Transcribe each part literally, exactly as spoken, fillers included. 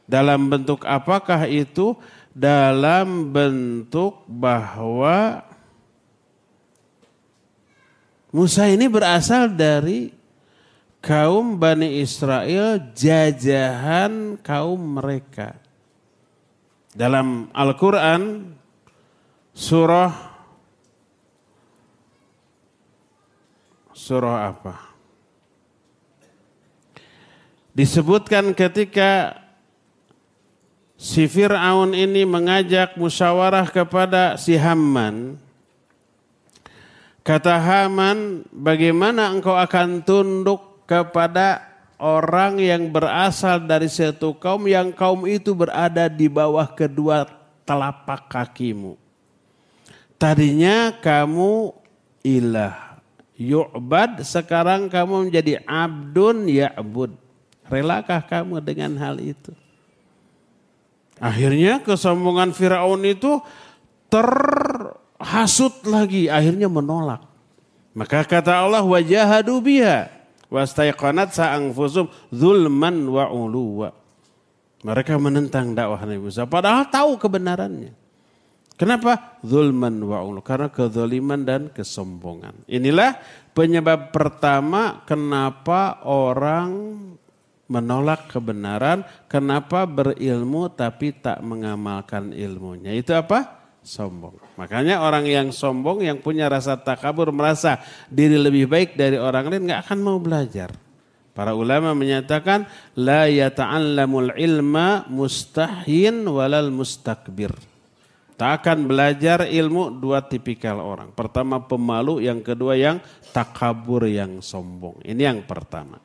Dalam bentuk apakah itu? Dalam bentuk bahwa Musa ini berasal dari kaum Bani Israel, jajahan kaum mereka. Dalam Al-Quran, surah, surah apa? Disebutkan ketika si Fir'aun ini mengajak musyawarah kepada si Haman. Kata Haman, bagaimana engkau akan tunduk kepada orang yang berasal dari satu kaum yang kaum itu berada di bawah kedua telapak kakimu. Tadinya kamu ilah, yu'bad, sekarang kamu menjadi abdun ya'bud. Relakah kamu dengan hal itu? Akhirnya kesombongan Firaun itu terhasut lagi, akhirnya menolak. Maka kata Allah, wajahadu biha wastaiqanat sa'anfusum zulman wa uluwa. Mereka menentang dakwah Nabi Musa padahal tahu kebenarannya. Kenapa? Zulman wa uluwa, karena kezaliman dan kesombongan. Inilah penyebab pertama kenapa orang menolak kebenaran, kenapa berilmu tapi tak mengamalkan ilmunya. Itu apa? Sombong. Makanya orang yang sombong, yang punya rasa takabur, merasa diri lebih baik dari orang lain, gak akan mau belajar. Para ulama menyatakan, la yata'allamul ilma mustahin walal mustakbir. Tak akan belajar ilmu dua tipikal orang. Pertama pemalu, yang kedua yang takabur, yang sombong. Ini yang pertama.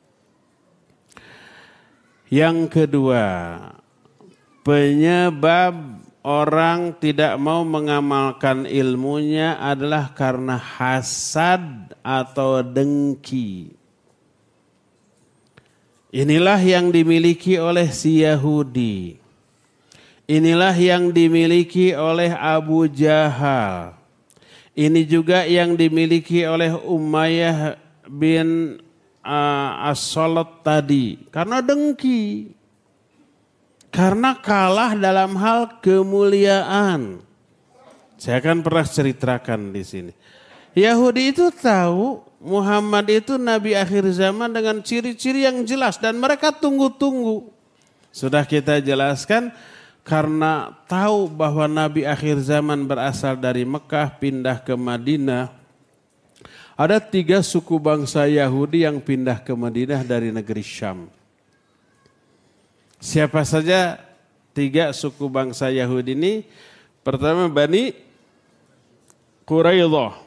Yang kedua, penyebab orang tidak mau mengamalkan ilmunya adalah karena hasad atau dengki. Inilah yang dimiliki oleh si Yahudi. Inilah yang dimiliki oleh Abu Jahal. Ini juga yang dimiliki oleh Umayyah bin uh, As-Salat tadi. Karena dengki. Karena kalah dalam hal kemuliaan. Saya akan pernah ceritakan di sini. Yahudi itu tahu Muhammad itu nabi akhir zaman dengan ciri-ciri yang jelas dan mereka tunggu-tunggu. Sudah kita jelaskan karena tahu bahwa nabi akhir zaman berasal dari Mekah pindah ke Madinah. Ada tiga suku bangsa Yahudi yang pindah ke Madinah dari negeri Syam. Siapa saja tiga suku bangsa Yahudi ini? Pertama Bani Quraidah.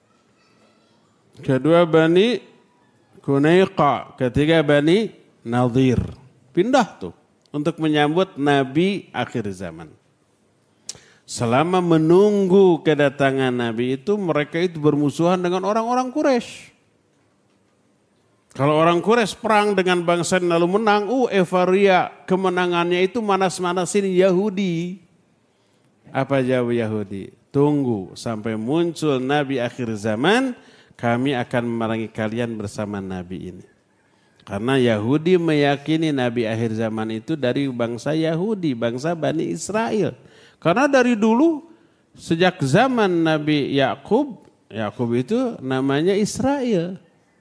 Kedua Bani Qunaiqa. Ketiga Bani Nadir. Pindah tuh untuk menyambut Nabi akhir zaman. Selama menunggu kedatangan Nabi itu mereka itu bermusuhan dengan orang-orang Quraisy. Kalau orang Quraisy perang dengan bangsa lalu menang, uh euforia kemenangannya itu manas-manasin Yahudi. Apa jawab Yahudi? Tunggu sampai muncul Nabi akhir zaman, kami akan memerangi kalian bersama Nabi ini. Karena Yahudi meyakini Nabi akhir zaman itu dari bangsa Yahudi, bangsa Bani Israel. Karena dari dulu sejak zaman Nabi Yakub, Yakub itu namanya Israel.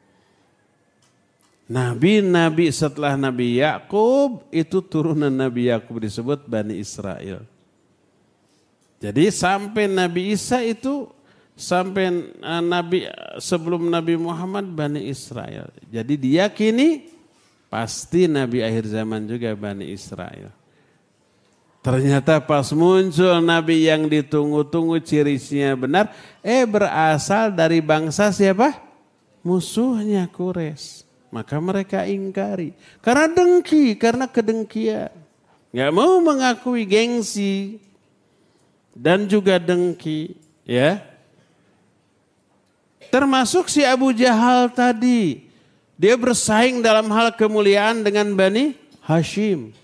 Nabi-nabi setelah Nabi Yakub itu turunan Nabi Yakub disebut Bani Israel. Jadi sampai Nabi Isa itu sampai Nabi sebelum Nabi Muhammad Bani Israel. Jadi diyakini pasti Nabi akhir zaman juga Bani Israel. Ternyata pas muncul Nabi yang ditunggu-tunggu cirinya benar, eh berasal dari bangsa siapa? Musuhnya Quraisy. Maka mereka ingkari. Karena dengki, karena kedengkian. Gak mau mengakui gengsi. Dan juga dengki. Ya. Termasuk si Abu Jahal tadi. Dia bersaing dalam hal kemuliaan dengan Bani Hashim.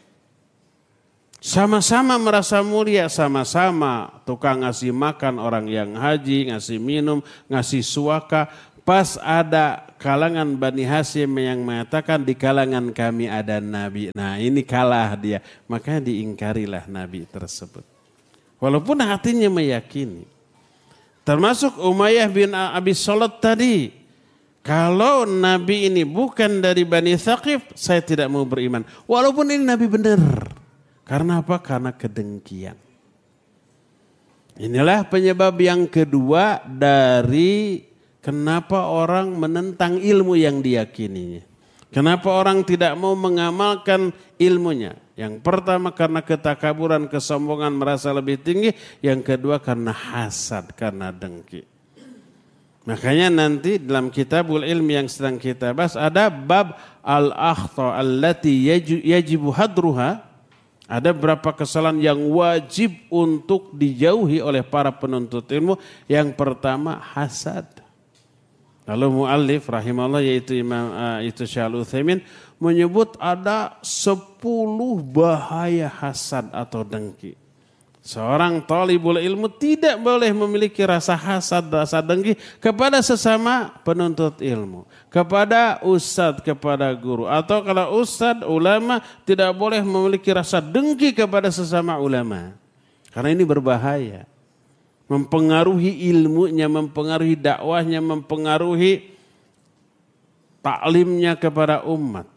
Sama-sama merasa mulia, sama-sama tukang ngasih makan orang yang haji, ngasih minum, ngasih suaka. Pas ada kalangan Bani Hasyim yang mengatakan di kalangan kami ada nabi. Nah ini kalah dia, makanya diingkarilah nabi tersebut. Walaupun hatinya meyakini. Termasuk Umayyah bin Abi Salat tadi. Kalau nabi ini bukan dari Bani Thaqif, saya tidak mau beriman. Walaupun ini nabi benar. Karena apa? Karena kedengkian. Inilah penyebab yang kedua dari kenapa orang menentang ilmu yang diyakininya. Kenapa orang tidak mau mengamalkan ilmunya. Yang pertama karena ketakaburan, kesombongan, merasa lebih tinggi. Yang kedua karena hasad, karena dengki. Makanya nanti dalam kitabul ilmi yang sedang kita bahas ada bab al-akhta allati yajibu hadruha. Ada beberapa kesalahan yang wajib untuk dijauhi oleh para penuntut ilmu. Yang pertama hasad. Lalu muallif rahimahullah yaitu Imam uh, itu Syekh Al-Utsaimin menyebut ada sepuluh bahaya hasad atau dengki. Seorang talibul ilmu tidak boleh memiliki rasa hasad, rasa dengki kepada sesama penuntut ilmu. Kepada ustadz, kepada guru. Atau kalau ustadz, ulama tidak boleh memiliki rasa dengki kepada sesama ulama. Karena ini berbahaya. Mempengaruhi ilmunya, mempengaruhi dakwahnya, mempengaruhi taklimnya kepada umat.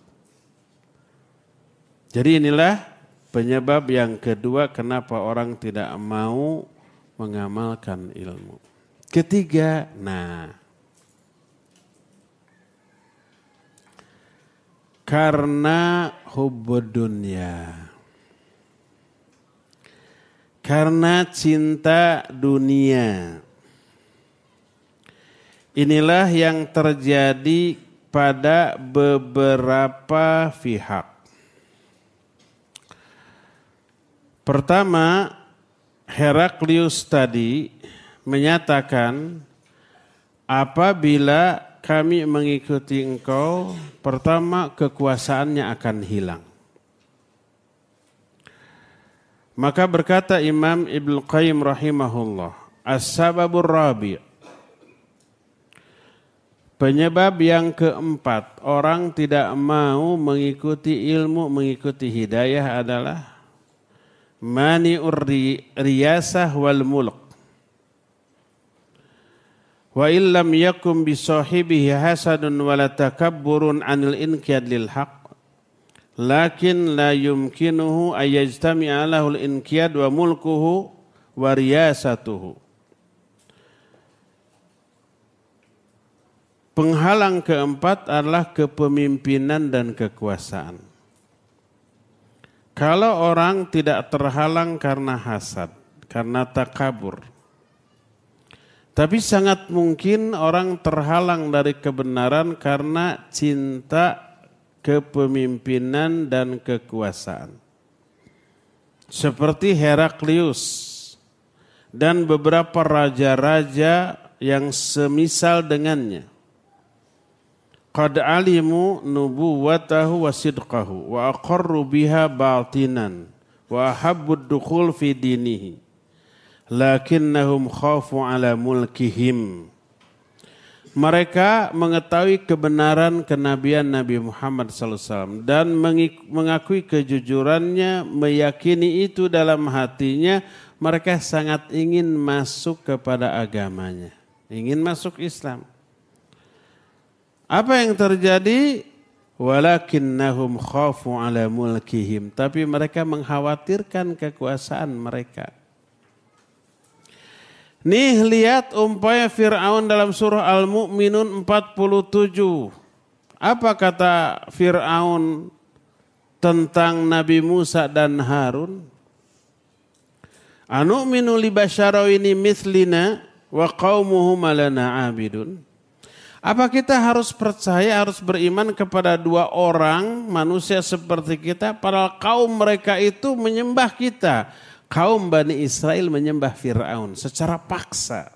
Jadi inilah penyebab yang kedua kenapa orang tidak mau mengamalkan ilmu. Ketiga, nah, karena hubbud dunya. Karena cinta dunia. Inilah yang terjadi pada beberapa pihak. Pertama, Heraklius tadi menyatakan apabila kami mengikuti engkau, pertama kekuasaannya akan hilang. Maka berkata Imam Ibnu Qayyim rahimahullah, as-sababur rabi', penyebab yang keempat orang tidak mau mengikuti ilmu, mengikuti hidayah adalah mani'ur riyasah wal mulk. Wa illam yakum bi sahibihi hasadun wala takabburun anil inqiyad lil haqq. Lakin la yumkinuhu ayajtami'a lahul inqiyad wa mulkuhu wa riyasatuhu. Penghalang keempat adalah kepemimpinan dan kekuasaan. Kalau orang tidak terhalang karena hasad, karena takabur. Tapi sangat mungkin orang terhalang dari kebenaran karena cinta kepemimpinan dan kekuasaan. Seperti Heraklius dan beberapa raja-raja yang semisal dengannya. Qad alimu nubuwatahu wa sidqahu wa aqarru biha batinan wa ahabbud dukhul fi dinihi lakinnahum khafu ala mulkihim. Mereka mengetahui kebenaran kenabian Nabi Muhammad sallallahu alaihi wasallam dan mengakui kejujurannya, meyakini itu dalam hatinya. Mereka sangat ingin masuk kepada agamanya, ingin masuk Islam. Apa yang terjadi? Walakinnahum khafu ala mulkihim. Tapi mereka mengkhawatirkan kekuasaan mereka. Nih lihat umpaya Fir'aun dalam surah Al-Mu'minun empat puluh tujuh. Apa kata Fir'aun tentang Nabi Musa dan Harun? Anu'minu li basyarawini mithlina wa qaumuhum lana abidun. Apa kita harus percaya, harus beriman kepada dua orang manusia seperti kita, padahal kaum mereka itu menyembah kita. Kaum Bani Israel menyembah Fir'aun secara paksa.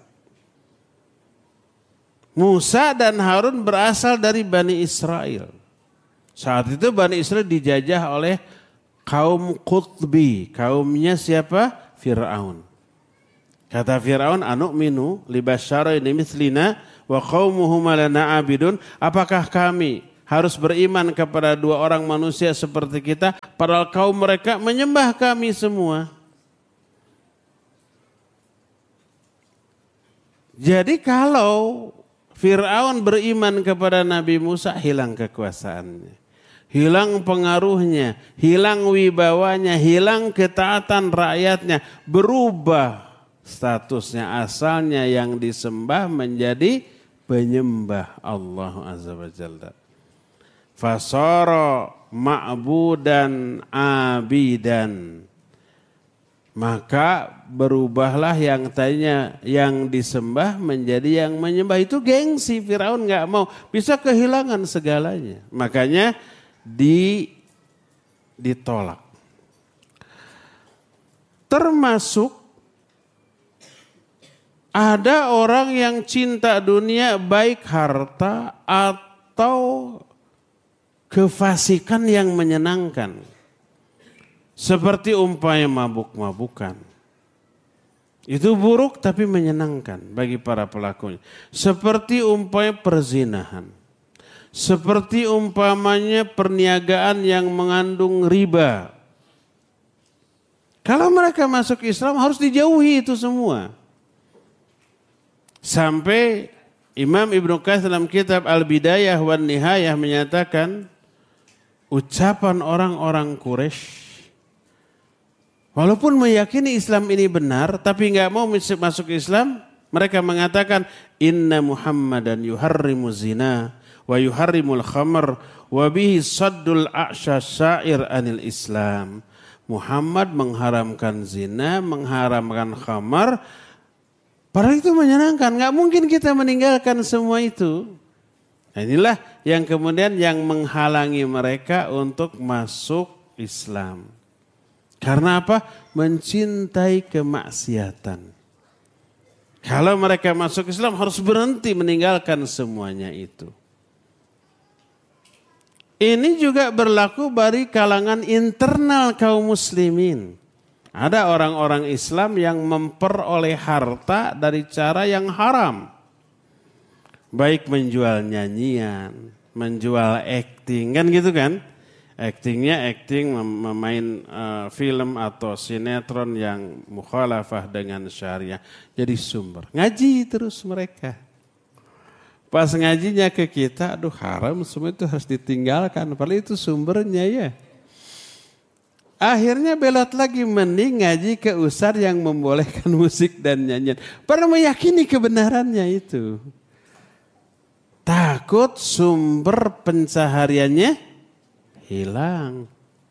Musa dan Harun berasal dari Bani Israel. Saat itu Bani Israel dijajah oleh kaum Qutbi. Kaumnya siapa? Fir'aun. Kata Fir'aun, anu'minu li basyaraini mithlina wa wa qaumuhuma lana abidun. Apakah kami harus beriman kepada dua orang manusia seperti kita padahal kaum mereka menyembah kami semua? Jadi kalau Fir'aun beriman kepada Nabi Musa, hilang kekuasaannya, hilang pengaruhnya, hilang wibawanya, hilang ketaatan rakyatnya, berubah statusnya, asalnya yang disembah menjadi penyembah Allah Azza wa Jalla. Fasara ma'budan abidan. Maka berubahlah yang tadinya yang disembah menjadi yang menyembah. Itu gengsi, Firaun nggak mau, bisa kehilangan segalanya. Makanya di, ditolak. Termasuk ada orang yang cinta dunia baik harta atau kefasikan yang menyenangkan. Seperti umpamanya mabuk-mabukan. Itu buruk tapi menyenangkan bagi para pelakunya. Seperti umpamanya perzinahan. Seperti umpamanya perniagaan yang mengandung riba. Kalau mereka masuk Islam harus dijauhi itu semua. Sampai Imam Ibnu Katsir dalam kitab Al-Bidayah wan Nihayah menyatakan ucapan orang-orang Quraisy walaupun meyakini Islam ini benar, tapi nggak mau masuk Islam, mereka mengatakan inna Muhammadan yuharrimu zina wa yuharrimul khamr wa bihi saddul a'sya syair anil Islam. Muhammad mengharamkan zina, mengharamkan khamar. Padahal itu menyenangkan, nggak mungkin kita meninggalkan semua itu. Nah, inilah yang kemudian yang menghalangi mereka untuk masuk Islam. Karena apa? Mencintai kemaksiatan. Kalau mereka masuk Islam harus berhenti meninggalkan semuanya itu. Ini juga berlaku bagi kalangan internal kaum muslimin. Ada orang-orang Islam yang memperoleh harta dari cara yang haram. Baik menjual nyanyian, menjual acting, kan gitu kan? Actingnya acting memain uh, film atau sinetron yang mukhalafah dengan syariah. Jadi sumber. Ngaji terus mereka. Pas ngajinya ke kita, aduh haram semua itu harus ditinggalkan. Padahal itu sumbernya ya. Akhirnya belot lagi mending ngaji ke ustaz yang membolehkan musik dan nyanyian. Padahal meyakini kebenarannya itu. Takut sumber pencahariannya hilang.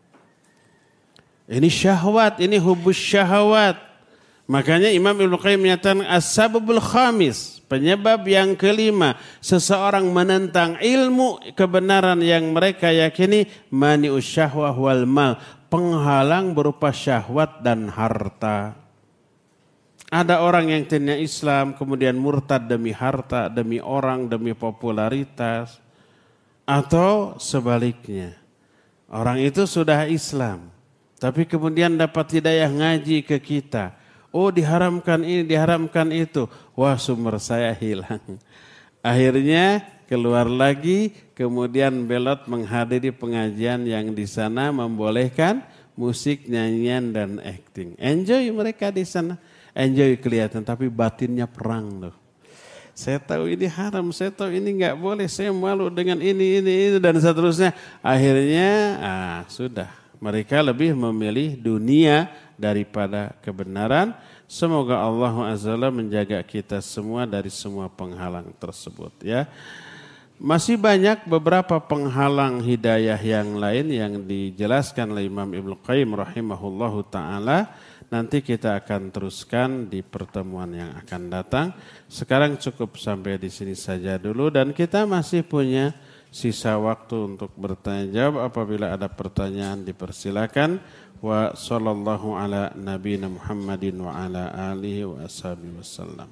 Ini syahwat, ini hubus syahwat. Makanya Imam Ibnu Qayyim menyatakan as-sababul khamis, penyebab yang kelima, seseorang menentang ilmu kebenaran yang mereka yakini, mani'us syahwah wal mal, penghalang berupa syahwat dan harta. Ada orang yang tadinya Islam kemudian murtad demi harta, demi orang, demi popularitas, atau sebaliknya. Orang itu sudah Islam, tapi kemudian dapat hidayah ngaji ke kita. Oh diharamkan ini, diharamkan itu. Wah sumber saya hilang. Akhirnya keluar lagi, kemudian belot menghadiri pengajian yang di sana membolehkan musik, nyanyian, dan acting. Enjoy mereka di sana, enjoy kelihatan, tapi batinnya perang loh. Saya tahu ini haram, saya tahu ini nggak boleh, saya malu dengan ini, ini, ini, dan seterusnya. Akhirnya, ah, sudah. Mereka lebih memilih dunia daripada kebenaran. Semoga Allah Azza wa Jalla menjaga kita semua dari semua penghalang tersebut. Ya, masih banyak beberapa penghalang hidayah yang lain yang dijelaskan oleh Imam Ibnu Qayyim rahimahullahu ta'ala. Nanti kita akan teruskan di pertemuan yang akan datang. Sekarang cukup sampai di sini saja dulu dan kita masih punya sisa waktu untuk bertanya jawab. Apabila ada pertanyaan dipersilakan. Wa sallallahu ala nabiyina Muhammadin wa ala alihi wa ashabihi wasallam.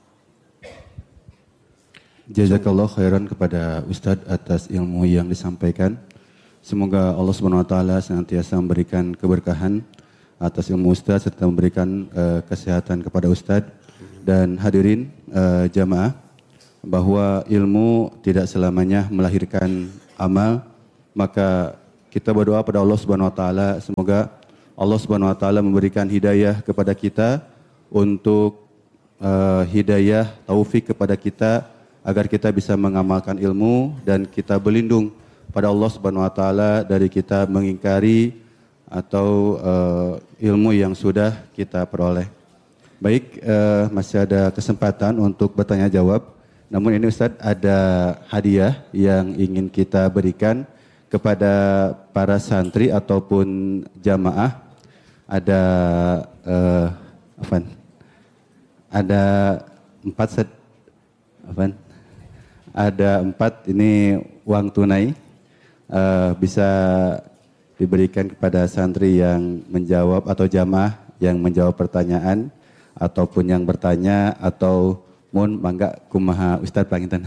Jazakallah khairan kepada Ustadz atas ilmu yang disampaikan. Semoga Allah Subhanahu wa taala senantiasa memberikan keberkahan atas ilmu Ustadz serta memberikan uh, kesehatan kepada Ustadz dan hadirin uh, jamaah. bahwa ilmu tidak selamanya melahirkan amal, maka kita berdoa pada Allah Subhanahu wa taala semoga Allah Subhanahu wa taala memberikan hidayah kepada kita untuk uh, hidayah taufik kepada kita agar kita bisa mengamalkan ilmu dan kita berlindung pada Allah Subhanahu wa taala dari kita mengingkari atau uh, ilmu yang sudah kita peroleh. Baik, uh, masih ada kesempatan untuk bertanya jawab. Namun ini Ustadz ada hadiah yang ingin kita berikan kepada para santri ataupun jamaah. Ada uh, apa? Ada empat set, apa? Ada empat ini uang tunai uh, bisa diberikan kepada santri yang menjawab atau jamaah yang menjawab pertanyaan ataupun yang bertanya atau mun mangga kumaha Ustadz panginten.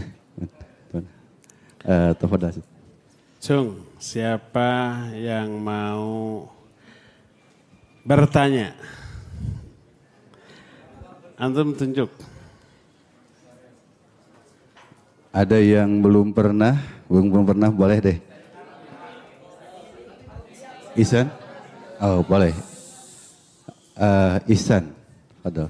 Eh tafadhal. Cung, siapa yang mau bertanya? Antum tunjuk. Ada yang belum pernah, belum belum pernah boleh deh. Ihsan? Oh, boleh. Uh, Ihsan. Ada.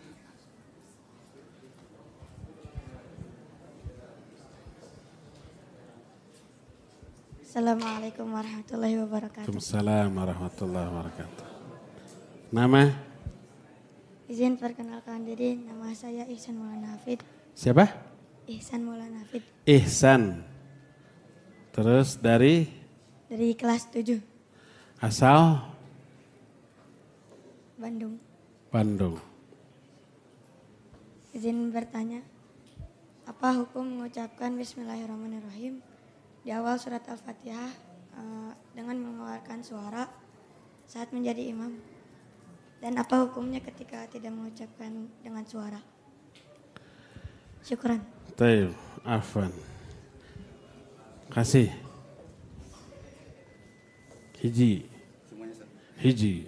Assalamualaikum warahmatullahi wabarakatuh. Waalaikumsalam warahmatullahi wabarakatuh. Nama? Izin perkenalkan diri, nama saya Ihsan Maulana Hafid. Siapa? Ihsan Maulana Hafid. Ihsan. Terus dari? Dari kelas tujuh. Asal? Bandung. Bandung. Izin bertanya, apa hukum mengucapkan Bismillahirrahmanirrahim di awal surat Al-Fatihah uh, dengan mengeluarkan suara saat menjadi imam? Dan apa hukumnya ketika tidak mengucapkan dengan suara? Syukran. Taib, afwan. Kasih. Hiji. Hiji.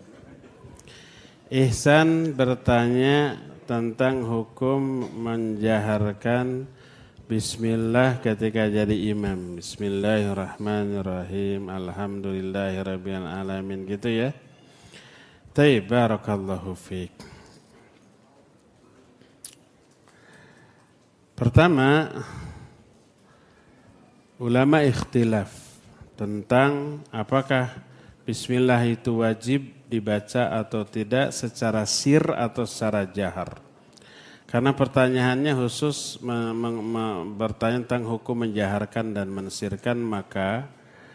Ihsan bertanya tentang hukum menjaharkan Bismillah ketika jadi imam. Bismillahirrahmanirrahim. Alhamdulillahirabbil alamin, gitu ya. Taib, barakallahu fiik. Pertama, ulama ikhtilaf tentang apakah Bismillah itu wajib dibaca atau tidak secara sir atau secara jahar. Karena pertanyaannya khusus me, me, me, bertanya tentang hukum menjaharkan dan mensirkan, maka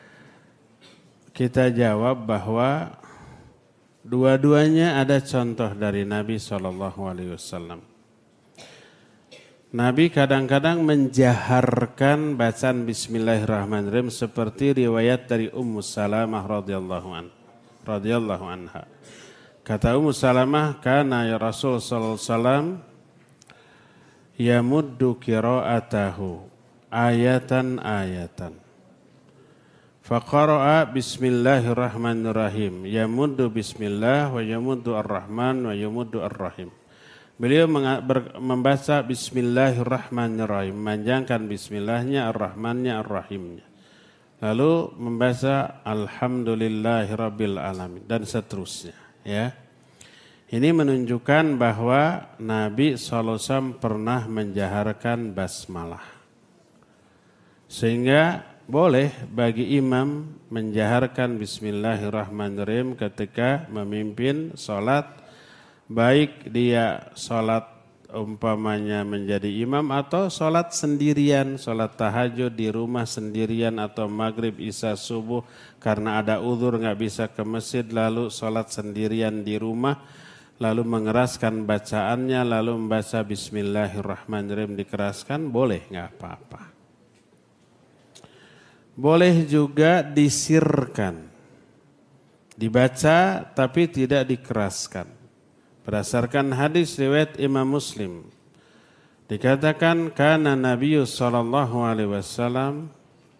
kita jawab bahwa dua-duanya ada contoh dari Nabi shallallahu alaihi wasallam. Nabi kadang-kadang menjaharkan bacaan Bismillahirrahmanirrahim seperti riwayat dari Ummu Salamah radhiyallahu an, radhiyallahu anha. Kata Ummu Salamah, kana ya Rasul sallallahu alaihi wasallam yamuddu qira'atahu ayatan ayatan. Faqara'a Bismillahirrahmanirrahim. Yamuddu Bismillah wa yamuddu Ar-Rahman wa yamuddu Ar-Rahim. Beliau membaca Bismillahirrahmanirrahim, memanjangkan Bismillahnya, Ar-Rahmannya, Ar-Rahimnya. Lalu membaca Alhamdulillahirabbil alamin dan seterusnya. Ya, ini menunjukkan bahwa Nabi shallallahu alaihi wasallam pernah menjaharkan basmalah, sehingga boleh bagi imam menjaharkan Bismillahirrahmanirrahim ketika memimpin sholat, baik dia sholat umpamanya menjadi imam atau sholat sendirian, sholat tahajud di rumah sendirian atau maghrib, isya, subuh karena ada uzur nggak bisa ke masjid, lalu sholat sendirian di rumah, lalu mengeraskan bacaannya, lalu membaca Bismillahirrahmanirrahim dikeraskan, boleh, nggak apa-apa. Boleh juga disirkan, dibaca tapi tidak dikeraskan. Berdasarkan hadis riwayat Imam Muslim, dikatakan kana Nabi sallallahu alaihi wasallam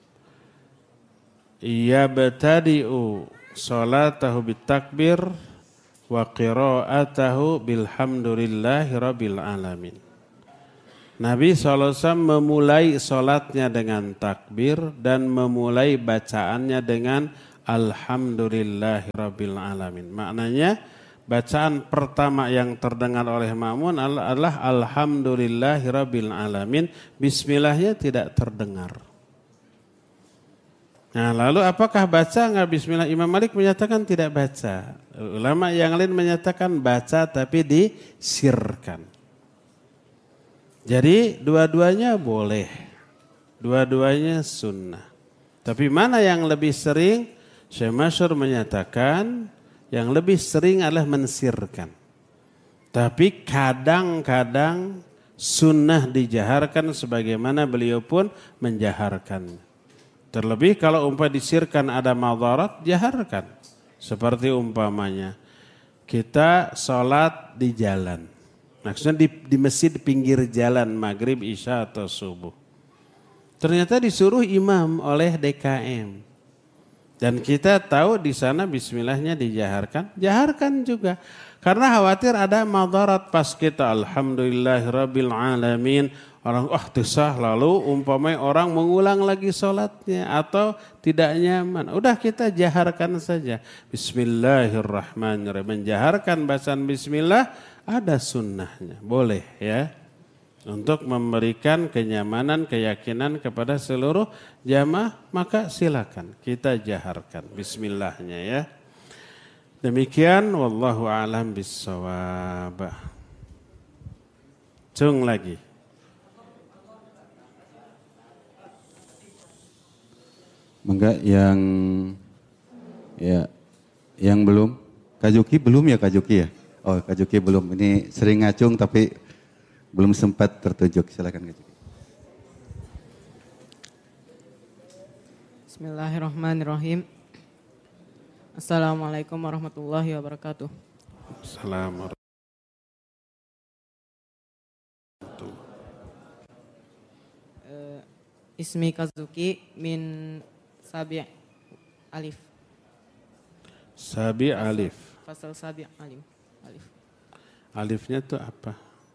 yabtadi'u salatahu bitakbir wa qira'atahu bilhamdulillahi rabbil alamin. Nabi shallallahu alaihi wasallam memulai sholatnya dengan takbir dan memulai bacaannya dengan Alhamdulillahirabbil alamin. Maknanya bacaan pertama yang terdengar oleh makmum adalah Alhamdulillahirabbil alamin. Bismillahnya tidak terdengar. Nah, lalu apakah baca enggak bismillah? Imam Malik menyatakan tidak baca. Ulama yang lain menyatakan baca tapi disirkan. Jadi dua-duanya boleh, dua-duanya sunnah. Tapi mana yang lebih sering? Syekh Masyhur menyatakan yang lebih sering adalah mensirkan. Tapi kadang-kadang sunnah dijaharkan sebagaimana beliau pun menjaharkan. Terlebih kalau umpah disirkan ada madarat, jaharkan. Seperti umpamanya kita sholat di jalan. Maksudnya di, di masjid pinggir jalan maghrib, isya atau subuh. Ternyata disuruh imam oleh D K M. Dan kita tahu di sana bismillahnya dijaharkan. Jaharkan juga. Karena khawatir ada madarat pas kita alhamdulillahirabbil alamin. Orang oh tisah lalu umpamanya orang mengulang lagi sholatnya atau tidak nyaman. Udah kita jaharkan saja. Bismillahirrahmanirrahim. Menjaharkan bacaan bismillah ada sunnahnya. Boleh ya. Untuk memberikan kenyamanan, keyakinan kepada seluruh jamaah, maka silakan kita jaharkan bismillahnya ya. Demikian wallahu a'lam bissawab. Cung lagi. Mangga yang ya yang belum Kajuki belum ya Kajuki ya? Oh Kajuki belum. Ini sering ngacung tapi belum sempat tertunjuk. Silakan Kajuki. Bismillahirrahmanirrahim. Assalamualaikum warahmatullahi wabarakatuh. Assalamualaikum. Uh, Ismi Kazuki min Sabi' Alif. Sabi' Alif. Fasal Sabi' Alif. Alif. Alifnya itu apa?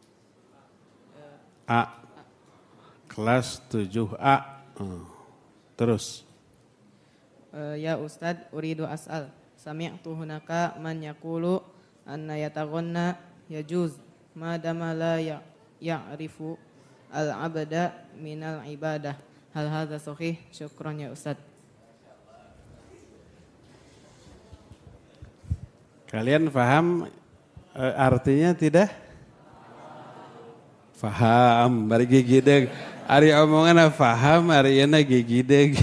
A. Kelas tujuh A. Oh. Terus. Uh, ya Ustad, uridu as'al. Sami'tu hunaka man yaqulu anna yataghanna yajuz madama la ya, ya'rifu al-abada minal ibadah. Hal hadza sahih? Syukran ya Ustad. Kalian paham e, artinya tidak? Faham, bari gigideg. Ari omongan paham, ari euna gigideg.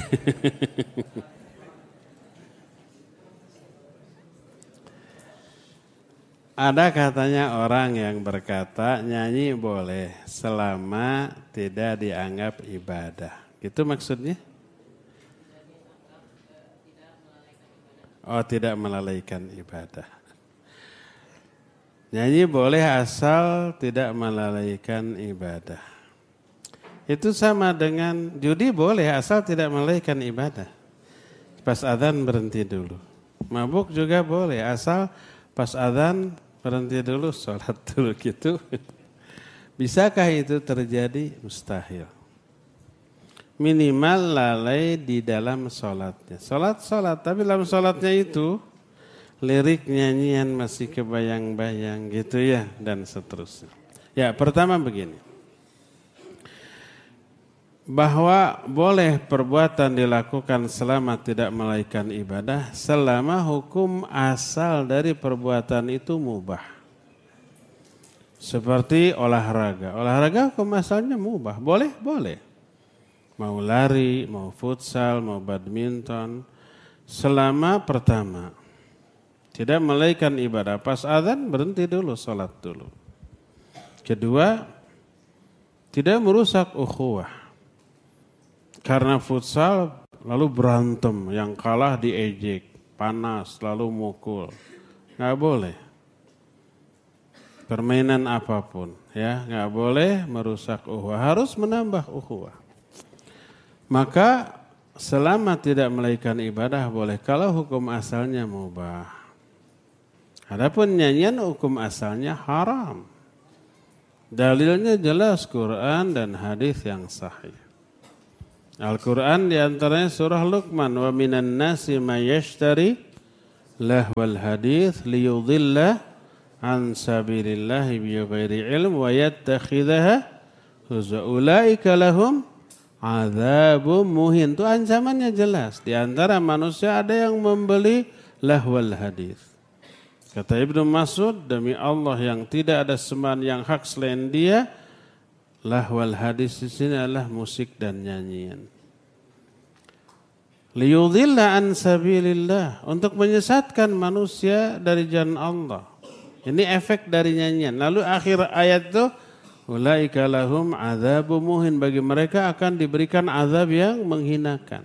Ada katanya orang yang berkata nyanyi boleh selama tidak dianggap ibadah. Gitu maksudnya? Oh, tidak melalaikan ibadah. Nyanyi boleh asal tidak melalaikan ibadah. Itu sama dengan judi boleh asal tidak melalaikan ibadah. Pas adzan berhenti dulu. Mabuk juga boleh asal pas adzan berhenti dulu, sholat dulu gitu. Bisakah itu terjadi? Mustahil. Minimal lalai di dalam sholatnya. Sholat-sholat, tapi dalam sholatnya itu lirik nyanyian masih kebayang-bayang gitu ya, dan seterusnya. Ya, pertama begini. Bahwa boleh perbuatan dilakukan selama tidak melalaikan ibadah, selama hukum asal dari perbuatan itu mubah. Seperti olahraga. Olahraga hukum asalnya mubah. Boleh? Boleh. Mau lari, mau futsal, mau badminton. Selama pertama tidak melalaikan ibadah. Pas adzan berhenti dulu, sholat dulu. Kedua, tidak merusak ukhuwah. Karena futsal lalu berantem, yang kalah diejek, panas, lalu mukul. Nggak boleh. Permainan apapun, ya nggak boleh merusak ukhuwah, harus menambah ukhuwah. Maka selama tidak melalaikan ibadah boleh, kalau hukum asalnya mubah. Adapun nyanyian hukum asalnya haram. Dalilnya jelas Quran dan hadis yang sahih. Al-Quran diantaranya surah Luqman. Wa minan nasi may yashtari lahwal hadith liyudhilla an sabilillahi bighairi ilm wa yattakhidhaha huzwa ulaika lahum adzabun muhin. Itu ancamannya jelas. Di antara manusia ada yang membeli lahwal hadith. Kata Ibnu Mas'ud, demi Allah yang tidak ada sembahan yang hak selain Dia, lahwal hadis di sini adalah musik dan nyanyian. Liyudhilla an sabilillah, untuk menyesatkan manusia dari jalan Allah. Ini efek dari nyanyian. Lalu akhir ayat itu, ulaika lahum adzabun muhin, bagi mereka akan diberikan azab yang menghinakan.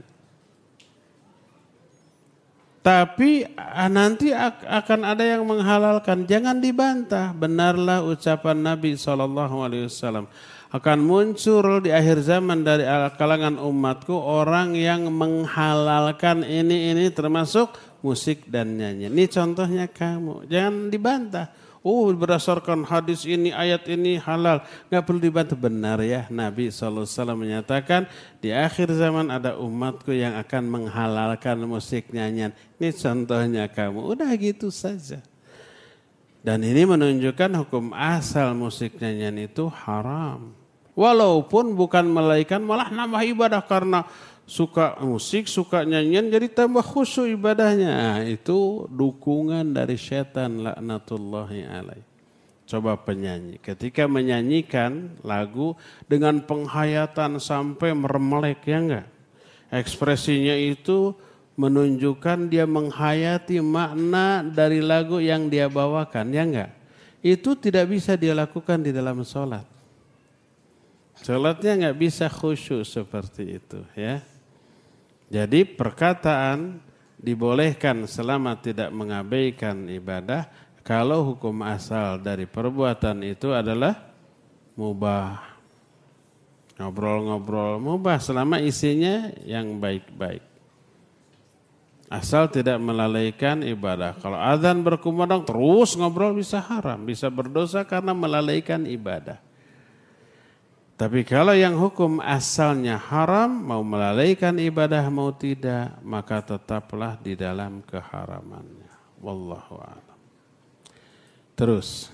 Tapi nanti akan ada yang menghalalkan. Jangan dibantah. Benarlah ucapan Nabi shallallahu alaihi wasallam. Akan muncul di akhir zaman dari kalangan umatku orang yang menghalalkan ini-ini termasuk musik dan nyanyian. Ini contohnya kamu. Jangan dibantah. Oh, berdasarkan hadis ini, ayat ini halal. Gak perlu dibantah. Benar ya, Nabi shallallahu alaihi wasallam menyatakan di akhir zaman ada umatku yang akan menghalalkan musik nyanyian. Ini contohnya kamu. Udah gitu saja. Dan ini menunjukkan hukum asal musik nyanyian itu haram. Walaupun bukan melalaikan, malah nambah ibadah karena suka musik, suka nyanyian, jadi tambah khusyuk ibadahnya. Nah, itu dukungan dari setan laknatullahi alaih. Coba penyanyi, ketika menyanyikan lagu dengan penghayatan sampai meremelek, ya enggak? Ekspresinya itu menunjukkan dia menghayati makna dari lagu yang dia bawakan, ya enggak? Itu tidak bisa dia lakukan di dalam sholat. Sholatnya enggak bisa khusyuk seperti itu, ya. Jadi perkataan dibolehkan selama tidak mengabaikan ibadah kalau hukum asal dari perbuatan itu adalah mubah. Ngobrol-ngobrol mubah selama isinya yang baik-baik. Asal tidak melalaikan ibadah. Kalau azan berkumandang terus ngobrol bisa haram, bisa berdosa karena melalaikan ibadah. Tapi kalau yang hukum asalnya haram, mau melalaikan ibadah mau tidak, maka tetaplah di dalam keharamannya. Wallahu a'lam. Terus.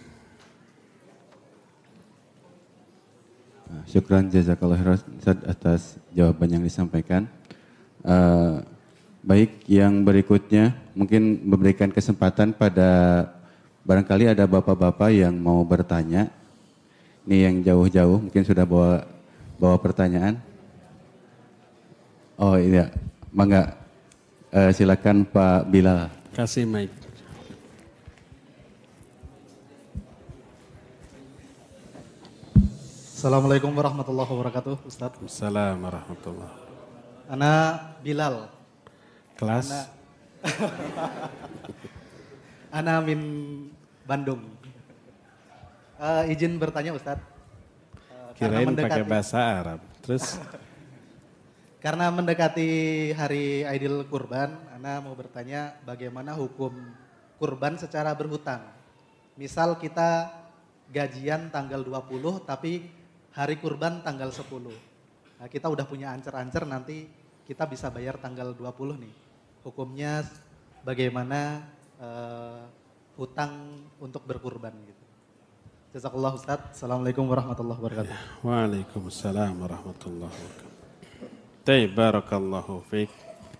Syukran jazakallah khairan atas jawaban yang disampaikan. Uh, baik, yang berikutnya mungkin memberikan kesempatan pada barangkali ada bapak-bapak yang mau bertanya. Ini yang jauh-jauh mungkin sudah bawa bawa pertanyaan. Oh iya, mangga uh, silakan Pak Bilal. Kasih mic. Assalamualaikum warahmatullahi wabarakatuh, Ustaz. Assalamualaikum warahmatullahi. Ana Bilal. Kelas. Ana, Ana min Bandung. Uh, izin bertanya Ustadz. Uh, Kirain pakai bahasa Arab. Terus? Karena mendekati hari Aidil Kurban, Ana mau bertanya bagaimana hukum kurban secara berhutang. Misal kita gajian tanggal dua puluh tapi hari kurban tanggal sepuluh. Nah, kita udah punya ancer-ancer nanti kita bisa bayar tanggal dua puluh nih. Hukumnya bagaimana uh, hutang untuk berkurban gitu. Jazakallah Ustaz. Assalamualaikum warahmatullahi wabarakatuh. Waalaikumsalam warahmatullahi wabarakatuh. Taib, barakallahu fiik.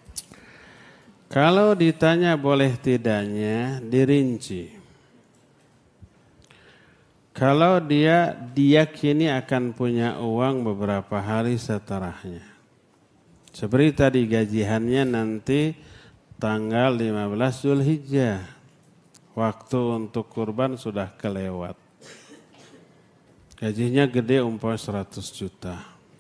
Kalau ditanya boleh tidaknya, dirinci. Kalau dia diyakini akan punya uang beberapa hari setelahnya. Seperti tadi gajiannya nanti tanggal lima belas Zulhijjah. Waktu untuk kurban sudah kelewat. Gajinya gede umpamanya seratus juta.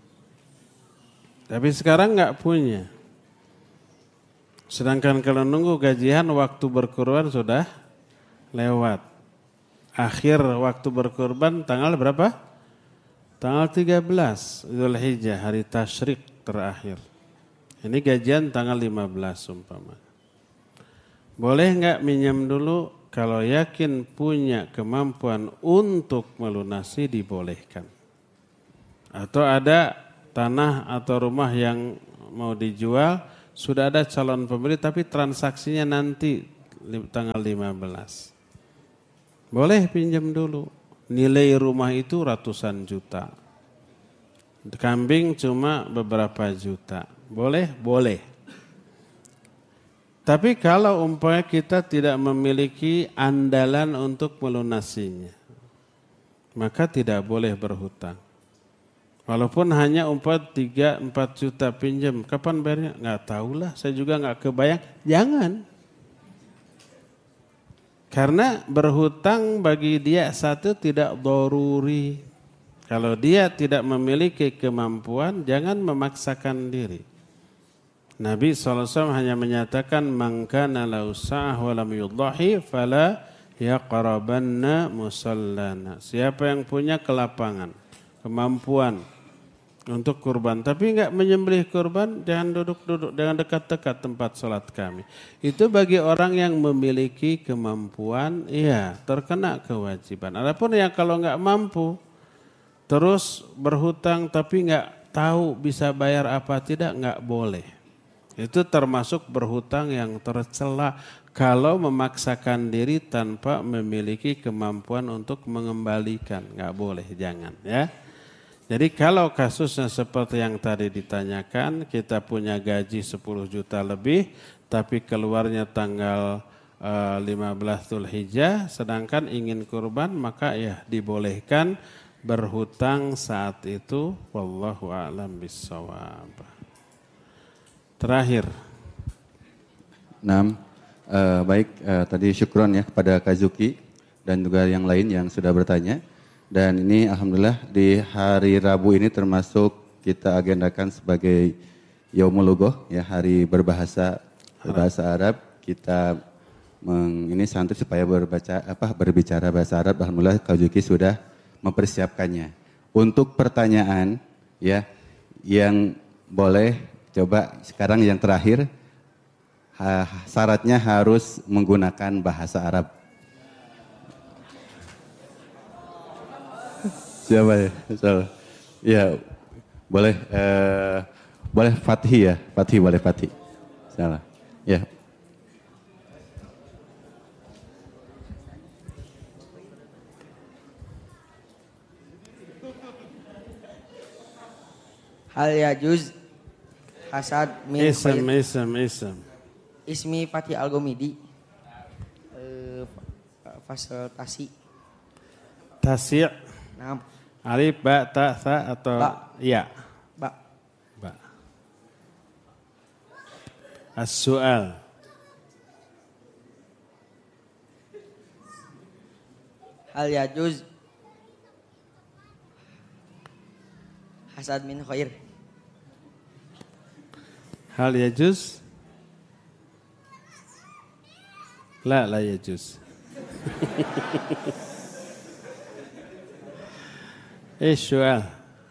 Tapi sekarang enggak punya. Sedangkan kalau nunggu gajian waktu berkurban sudah lewat. Akhir waktu berkurban tanggal berapa? Tanggal tiga belas Zulhijjah, hari tasyrik terakhir. Ini gajian tanggal lima belas umpamanya. Boleh enggak minjam dulu kalau yakin punya kemampuan untuk melunasi dibolehkan. Atau ada tanah atau rumah yang mau dijual, sudah ada calon pembeli tapi transaksinya nanti tanggal lima belas. Boleh pinjam dulu. Nilai rumah itu ratusan juta. Kambing cuma beberapa juta. Boleh? Boleh. Tapi kalau umpamanya kita tidak memiliki andalan untuk melunasinya, maka tidak boleh berhutang. Walaupun hanya umpamanya tiga empat juta pinjam, kapan bayarnya? Nggak tahulah, saya juga nggak kebayang. Jangan. Karena berhutang bagi dia satu tidak doruri. Kalau dia tidak memiliki kemampuan, jangan memaksakan diri. Nabi shallallahu alaihi wasallam hanya menyatakan, man kana lahu sa'ah wa lam yudhahi fala yaqrabanna musallana. Siapa yang punya kelapangan, kemampuan untuk kurban, tapi enggak menyembelih kurban, jangan duduk-duduk, jangan dekat-dekat tempat sholat kami. Itu bagi orang yang memiliki kemampuan, iya, terkena kewajiban. Adapun yang kalau enggak mampu, terus berhutang tapi enggak tahu bisa bayar apa tidak, enggak boleh. Itu termasuk berhutang yang tercela kalau memaksakan diri tanpa memiliki kemampuan untuk mengembalikan. Enggak boleh, jangan ya. Jadi kalau kasusnya seperti yang tadi ditanyakan, kita punya gaji sepuluh juta lebih, tapi keluarnya tanggal uh, lima belas Dzulhijjah, sedangkan ingin kurban, maka ya dibolehkan berhutang saat itu. Wallahu a'lam bishawab. Terakhir. Enam, uh, baik uh, tadi syukron ya kepada Kazuki dan juga yang lain yang sudah bertanya. Dan ini alhamdulillah di hari Rabu ini termasuk kita agendakan sebagai Yaumul Lugah, ya, hari berbahasa berbahasa Arab. Kita meng, ini santri supaya berbaca apa berbicara bahasa Arab. Alhamdulillah Kazuki sudah mempersiapkannya. Untuk pertanyaan ya yang boleh coba sekarang yang terakhir, ha, syaratnya harus menggunakan bahasa Arab. Siapa ya? Salah. Ya, boleh uh, boleh Fathi ya, Fathi boleh Fathi. Salah. Ya. Hal yajuz hasad min Ism, ism, ism. Ismi Fathi Al-Gomidi. Uh, fasilitasi. Tasya'. Nah, Alif, ba, ta, sa atau ba. ya? Ba. Ba. As-su'al. Hal yajuz hasad min khair. Hal yajuz? La, la yajuz. ايش السؤال؟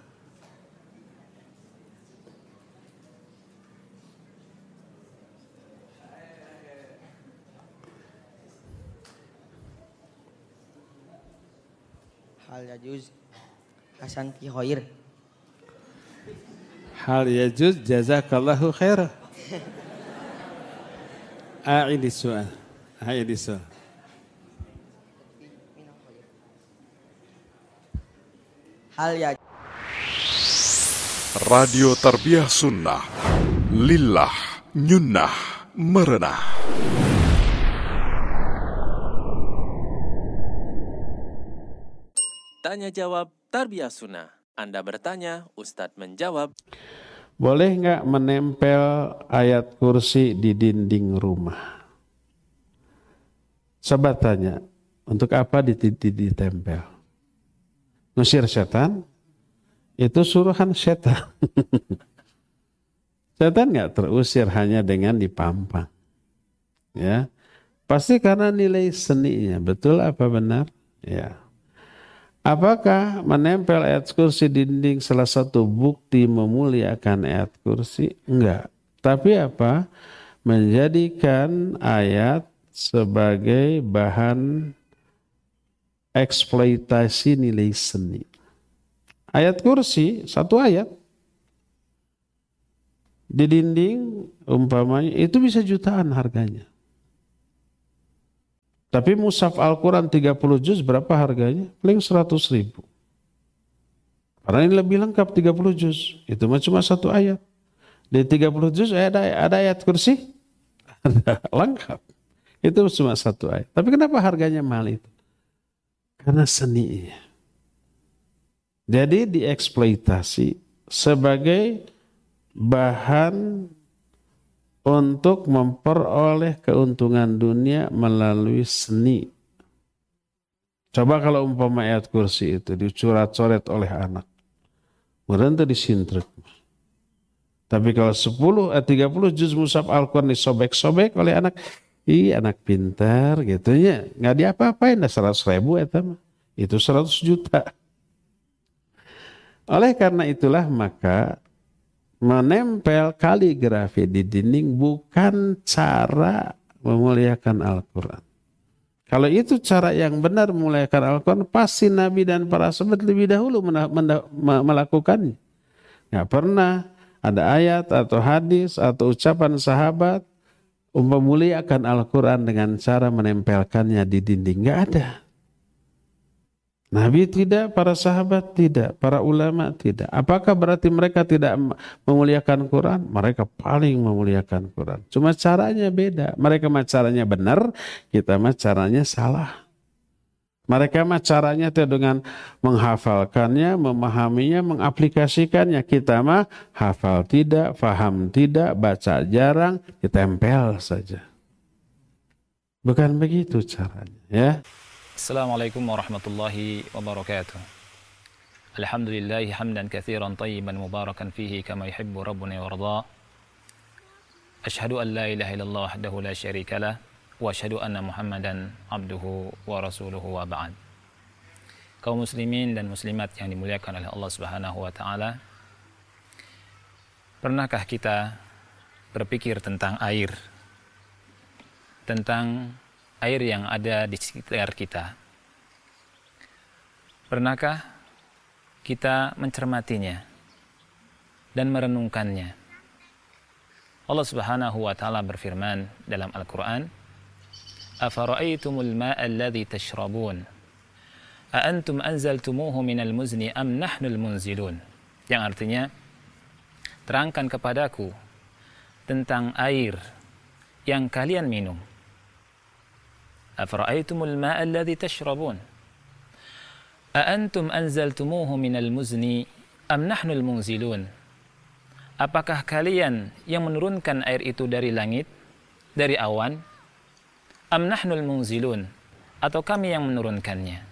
Hal yajuz hasan fi khair. Hal yajuz jazakallahu khair. أعيد السؤال. أعيد السؤال. Hal ya Radio Tarbiyah Sunnah Lillah Nyunnah Merenah. Tanya jawab Tarbiyah Sunnah. Anda bertanya, Ustadz menjawab. Boleh nggak menempel ayat kursi di dinding rumah? Coba tanya, untuk apa ditempel? Ngusir setan, itu suruhan setan. Setan nggak terusir hanya dengan dipampang. Ya, pasti karena nilai seninya. Betul apa benar? Ya. Apakah menempel ayat kursi dinding salah satu bukti memuliakan ayat kursi? Enggak. Tapi apa? Menjadikan ayat sebagai bahan eksploitasi nilai seni. Ayat kursi, satu ayat. Di dinding umpamanya itu bisa jutaan harganya. Tapi mushaf Al-Quran tiga puluh juz berapa harganya? Paling seratus ribu. Karena ini lebih lengkap tiga puluh juz. Itu mah cuma satu ayat. Di tiga puluh juz ada, ada ayat kursi? Ada, lengkap. Itu cuma satu ayat. Tapi kenapa harganya mahal itu? Karena seninya. Jadi dieksploitasi sebagai bahan untuk memperoleh keuntungan dunia melalui seni. Coba kalau umpama ayat kursi itu dicoret-coret oleh anak. Kemudian itu disintrek. Tapi kalau sepuluh, eh, tiga puluh juz mushaf Al-Quran disobek-sobek oleh anak, ih anak pintar gitu ya. Nggak diapa-apain, dah seratus ribu itu, itu seratus juta. Oleh karena itulah maka menempel kaligrafi di dinding bukan cara memuliakan Al-Quran. Kalau itu cara yang benar memuliakan Al-Quran, pasti Nabi dan para sahabat lebih dahulu melakukannya. Nggak pernah ada ayat atau hadis atau ucapan sahabat memuliakan Al-Quran dengan cara menempelkannya di dinding. Nggak ada. Nabi tidak, para sahabat tidak, para ulama tidak. Apakah berarti mereka tidak memuliakan Quran? Mereka paling memuliakan Quran. Cuma caranya beda. Mereka mah caranya benar, kita mah caranya salah. Mereka mah caranya itu dengan menghafalkannya, memahaminya, mengaplikasikannya. Kita mah hafal tidak, faham tidak, baca jarang, ditempel saja. Bukan begitu caranya, ya. Assalamualaikum warahmatullahi wabarakatuh. Alhamdulillahi hamdan katsiran tayyiban mubarakan fihi kama yuhibbu rabbuna warda. Asyhadu an la ilaha illallah wahdahu la syarika lah wa asyhadu anna Muhammadan abduhu wa rasuluhu wa ba'd. Kaum muslimin dan muslimat yang dimuliakan oleh Allah Subhanahu wa taala. Pernahkah kita berpikir tentang air? Tentang air yang ada di sekitar kita. Pernahkah kita mencermatinya dan merenungkannya? Allah Subhanahu wa taala berfirman dalam Al-Qur'an, "Afara'aytumul ma'a alladhi tashrabun? A antum anzaltumuhu minal muzni am nahnul munzilun?" Yang artinya, terangkan kepadaku tentang air yang kalian minum. Afara'aytumul ma'a alladhi tashrabun? A antum anzaltumuhu minal muzni am nahnul munzilun? Apakah kalian yang menurunkan air itu dari langit, dari awan? Am nahnul munzilun? Atau kami yang menurunkannya?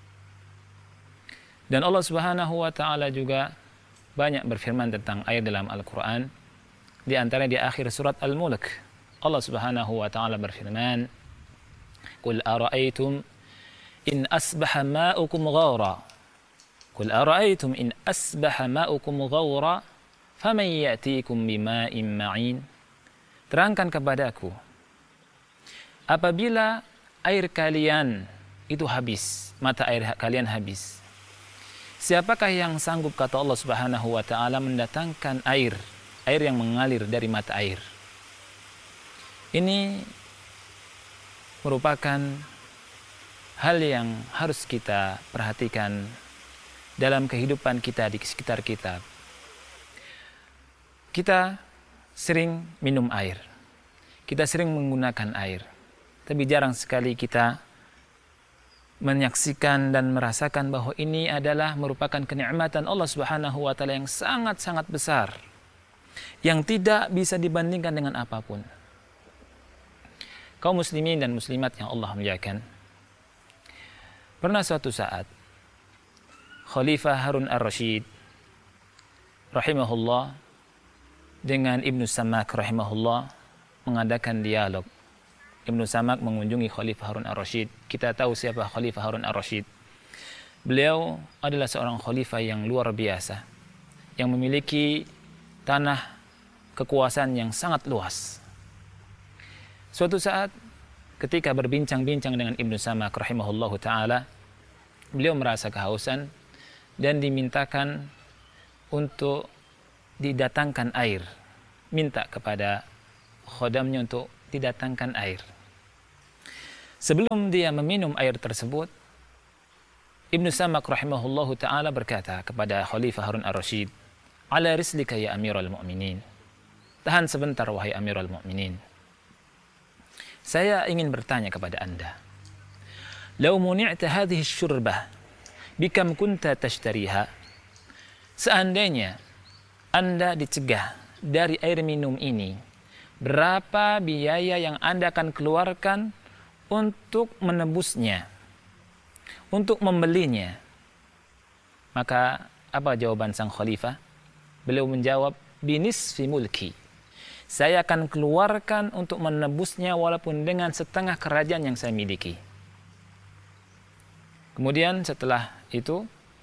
Dan Allah Subhanahu wa taala juga banyak berfirman tentang air dalam Al-Qur'an. Di antara di akhir surat Al-Mulk, Allah Subhanahu wa taala berfirman, Qul ara'aytum in asbaha ma'ukum ghawra. Qul ara'aytum in asbaha ma'ukum ghawra faman ya'tikum bima'in ma'in. Terangkan kepadaku, apabila air kalian itu habis, mata air kalian habis, siapakah yang sanggup, kata Allah Subhanahu wa taala, mendatangkan air, air yang mengalir dari mata air? Ini merupakan hal yang harus kita perhatikan dalam kehidupan kita di sekitar kita. Kita sering minum air, kita sering menggunakan air, tapi jarang sekali kita menyaksikan dan merasakan bahwa ini adalah merupakan kenikmatan Allah Subhanahu wa taala yang sangat-sangat besar, yang tidak bisa dibandingkan dengan apapun. Kaum muslimin dan muslimat yang Allah muliakan, pernah suatu saat Khalifah Harun ar-Rasyid rahimahullah dengan Ibnu Samak rahimahullah mengadakan dialog. Ibnu Samak mengunjungi Khalifah Harun ar-Rasyid. Kita tahu siapa Khalifah Harun ar-Rasyid. Beliau adalah seorang khalifah yang luar biasa, yang memiliki tanah kekuasaan yang sangat luas. Suatu saat ketika berbincang-bincang dengan Ibnu Samak rahimahullahu taala, beliau merasa kehausan dan dimintakan untuk didatangkan air. Minta kepada khodamnya untuk didatangkan air. Sebelum dia meminum air tersebut, Ibnu Samak rahimahullahu taala berkata kepada Khalifah Harun ar-Rasyid, "Ala rislika ya Amirul Mu'minin." Tahan sebentar wahai Amirul Mu'minin. Saya ingin bertanya kepada Anda. Lau muni'ta hadhihi syurbah bikam kunta tashtariha. Seandainya Anda dicegah dari air minum ini, berapa biaya yang Anda akan keluarkan untuk menebusnya, untuk membelinya? Maka apa jawaban sang khalifah? Beliau menjawab, binisfi mulki. Saya akan keluarkan untuk menebusnya walaupun dengan setengah kerajaan yang saya miliki. Kemudian setelah itu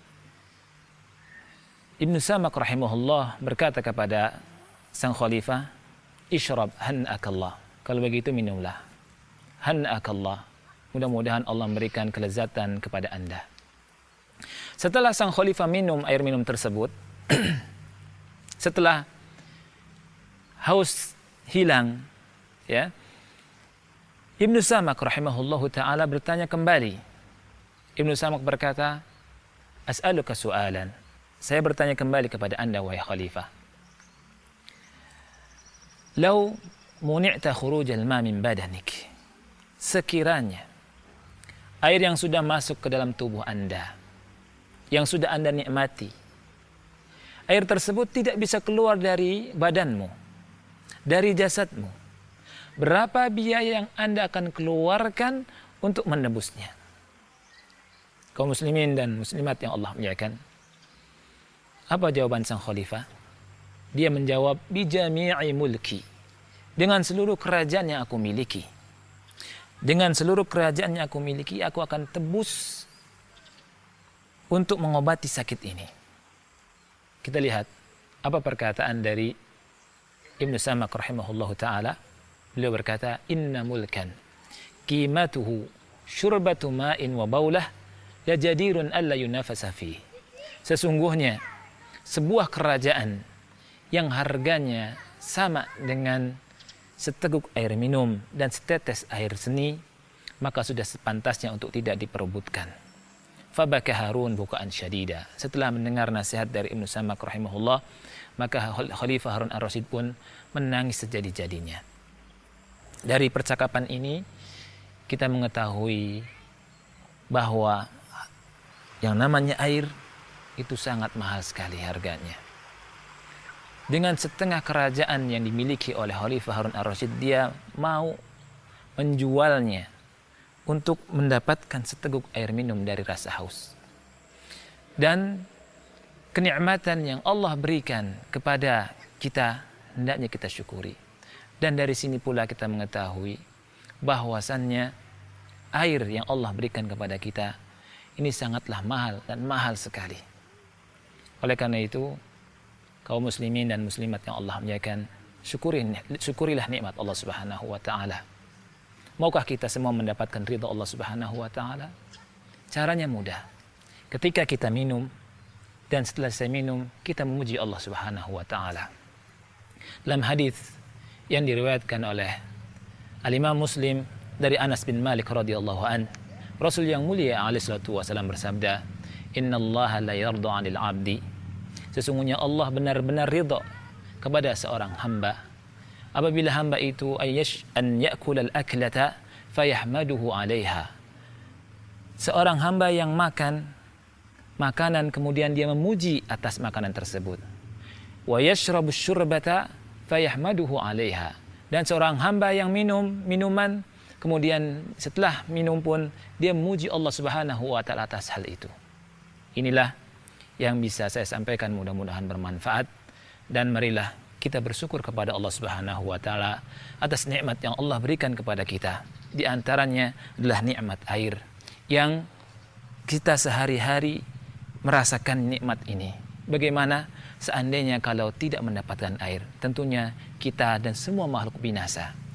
Ibnu Samak rahimahullah berkata kepada sang khalifah, ishrab han'akallah. Kalau begitu minumlah. Han'akallah. Mudah-mudahan Allah memberikan kelezatan kepada Anda. Setelah sang khalifah minum air minum tersebut, setelah haus hilang, ya, Ibnu Samak rahimahullahu taala bertanya kembali. Ibnu Samak berkata, as'aluka su'alan. Saya bertanya kembali kepada Anda wahai khalifah. Lau muni'ta khurujal ma min badanik. Sekiranya air yang sudah masuk ke dalam tubuh Anda, yang sudah Anda nikmati, air tersebut tidak bisa keluar dari badanmu, dari jasadmu, berapa biaya yang Anda akan keluarkan untuk menebusnya? Kaum muslimin dan muslimat yang Allah muliakan, apa jawaban sang khalifah? Dia menjawab, bijami'i mulki. Dengan seluruh kerajaan yang aku miliki. Dengan seluruh kerajaan yang aku miliki, aku akan tebus untuk mengobati sakit ini. Kita lihat apa perkataan dari Ibnu Samak rahimahullahu ta'ala. Beliau berkata, inna mulkan qimatuhu syurbatu ma'in wa baulah la jadirun alla yunafasa fi. Sesungguhnya sebuah kerajaan yang harganya sama dengan seteguk air minum dan setetes air seni, maka sudah sepantasnya untuk tidak diperebutkan. Fabaka Harun bukaan syadida. Setelah mendengar nasihat dari Ibnu Samak rahimahullah, maka Khalifah Harun ar-Rasyid pun menangis sejadi-jadinya. Dari percakapan ini kita mengetahui bahwa yang namanya air itu sangat mahal sekali harganya. Dengan setengah kerajaan yang dimiliki oleh Khalifah Harun ar-Rasyid, dia mau menjualnya untuk mendapatkan seteguk air minum dari rasa haus. Dan kenikmatan yang Allah berikan kepada kita, hendaknya kita syukuri. Dan dari sini pula kita mengetahui bahwasannya air yang Allah berikan kepada kita ini sangatlah mahal dan mahal sekali. Oleh karena itu, kaum muslimin dan muslimat yang Allah muliakan, syukuri, syukurilah nikmat Allah Subhanahu wa taala. Maukah kita semua mendapatkan ridha Allah Subhanahu wa taala? Caranya mudah. Ketika kita minum dan setelah saya minum, kita memuji Allah Subhanahu wa taala. Dalam hadis yang diriwayatkan oleh Al-Imam Muslim dari Anas bin Malik radhiyallahu an, Rasul yang mulia alaihi salatu wasallam bersabda, "Innallaha la yarda 'anil 'abdi." Sesungguhnya Allah benar-benar ridha kepada seorang hamba apabila hamba itu ayyash an ya'kul al-aklata fayahmaduhu 'alaiha. Seorang hamba yang makan makanan kemudian dia memuji atas makanan tersebut. Wa yashrabu syurbata fayahmaduhu 'alaiha. Dan seorang hamba yang minum minuman kemudian setelah minum pun dia memuji Allah Subhanahu wa taala atas hal itu. Inilah yang bisa saya sampaikan, mudah-mudahan bermanfaat, dan marilah kita bersyukur kepada Allah Subhanahu wa taala atas nikmat yang Allah berikan kepada kita. Di antaranya adalah nikmat air yang kita sehari-hari merasakan nikmat ini. Bagaimana seandainya kalau tidak mendapatkan air? Tentunya kita dan semua makhluk binasa.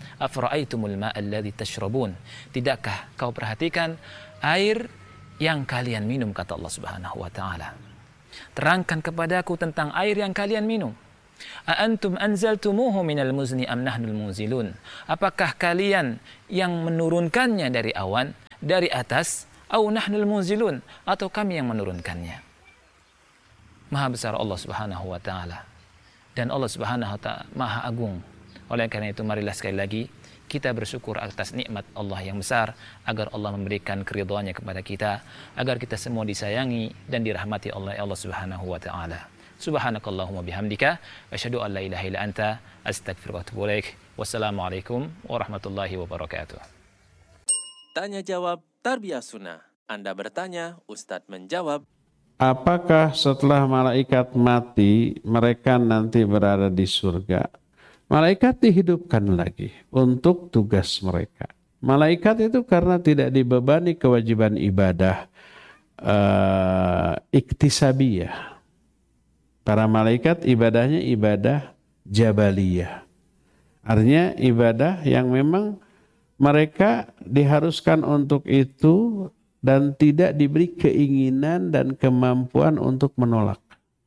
Afara'aitumul ma'a alladhi tashrabun. Tidakkah kau perhatikan air yang kalian minum, kata Allah Subhanahu wa taala. Terangkan kepadaku tentang air yang kalian minum. A antum anzaltumuhu minal muzni am nahnul munzilun. Apakah kalian yang menurunkannya dari awan, dari atas, au nahnul munzilun, atau kami yang menurunkannya? Maha besar Allah Subhanahu wa taala, dan Allah Subhanahu wa taala Maha agung. Oleh karena itu marilah sekali lagi kita bersyukur atas nikmat Allah yang besar, agar Allah memberikan keridhaannya kepada kita, agar kita semua disayangi dan dirahmati oleh Allah Subhanahu wa taala. Subhanakallahumma bihamdika asyhadu an la ilaha illa anta astaghfiruka wa atubu ilaik. Wassalamualaikum warahmatullahi wabarakatuh. Tanya jawab Tarbiyah Sunnah. Anda bertanya, Ustadz menjawab. Apakah setelah malaikat mati mereka nanti berada di surga? Malaikat dihidupkan lagi untuk tugas mereka. Malaikat itu karena tidak dibebani kewajiban ibadah uh, iktisabiyah. Para malaikat ibadahnya ibadah jabaliyah. Artinya ibadah yang memang mereka diharuskan untuk itu dan tidak diberi keinginan dan kemampuan untuk menolak.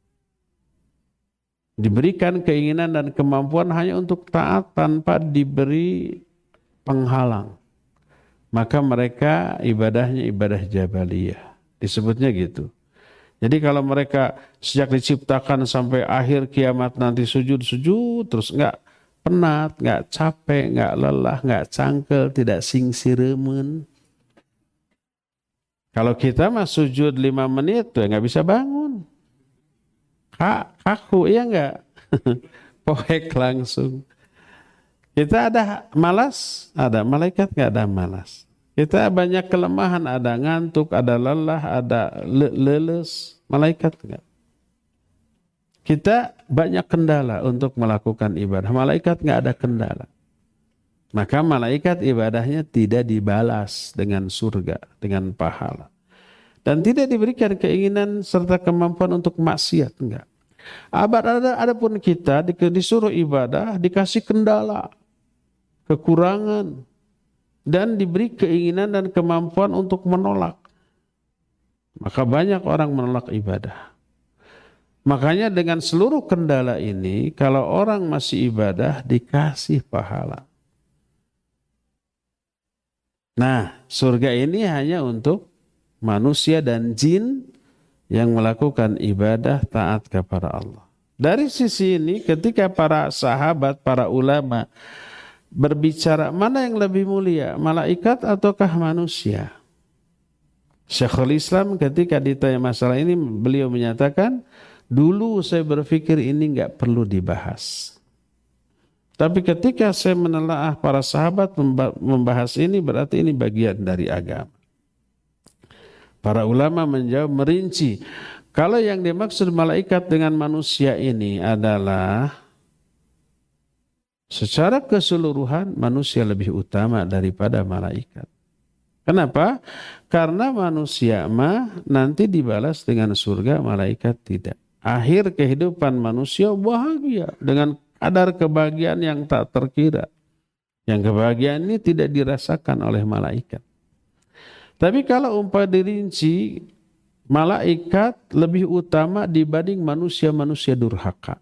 Diberikan keinginan dan kemampuan hanya untuk taat tanpa diberi penghalang. Maka mereka ibadahnya ibadah jabaliyah. Disebutnya gitu. Jadi kalau mereka sejak diciptakan sampai akhir kiamat nanti sujud-sujud terus enggak penat, enggak capek, enggak lelah, enggak cangkel, tidak singsiremen. Kalau kita mah sujud lima menit tuh enggak bisa bangun. Kak, kaku, iya enggak? Poek langsung. Kita ada malas, ada. Malaikat enggak ada malas. Kita banyak kelemahan, ada ngantuk, ada lelah, ada le leles. Malaikat enggak. Kita banyak kendala untuk melakukan ibadah. Malaikat enggak ada kendala. Maka malaikat ibadahnya tidak dibalas dengan surga, dengan pahala. Dan tidak diberikan keinginan serta kemampuan untuk maksiat, enggak. Abad ada, ada pun kita disuruh ibadah, dikasih kendala, kekurangan, dan diberi keinginan dan kemampuan untuk menolak. Maka banyak orang menolak ibadah. Makanya dengan seluruh kendala ini, kalau orang masih ibadah, dikasih pahala. Nah, surga ini hanya untuk manusia dan jin yang melakukan ibadah taat kepada Allah. Dari sisi ini, ketika para sahabat, para ulama berbicara mana yang lebih mulia, malaikat ataukah manusia? Syekhul Islam ketika ditanya masalah ini, beliau menyatakan, dulu saya berpikir ini enggak perlu dibahas. Tapi ketika saya menelaah para sahabat membahas ini, berarti ini bagian dari agama. Para ulama menjawab merinci, kalau yang dimaksud malaikat dengan manusia ini adalah secara keseluruhan manusia lebih utama daripada malaikat. Kenapa? Karena manusia mah nanti dibalas dengan surga, malaikat tidak. Akhir kehidupan manusia bahagia dengan kadar kebahagiaan yang tak terkira. Yang kebahagiaan ini tidak dirasakan oleh malaikat. Tapi kalau umpama dirinci, malaikat lebih utama dibanding manusia-manusia durhaka.